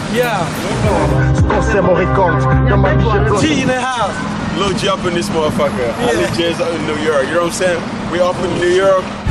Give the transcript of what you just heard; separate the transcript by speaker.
Speaker 1: Yeah.
Speaker 2: Siamo ricordi.
Speaker 1: T in the house.
Speaker 3: Lil G up in this motherfucker. Ali J's up in New York. You know what I'm saying? We up in New York.